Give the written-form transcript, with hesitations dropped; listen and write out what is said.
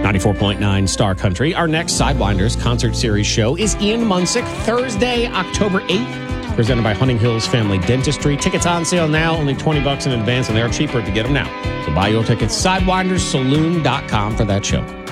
94.9 Star Country. Our next Sidewinders concert series show is Ian Munsick, Thursday, October 8th, presented by Hunting Hills Family Dentistry. Tickets on sale now, only $20 in advance, and they are cheaper to get them now. So buy your tickets, sidewindersaloon.com for that show.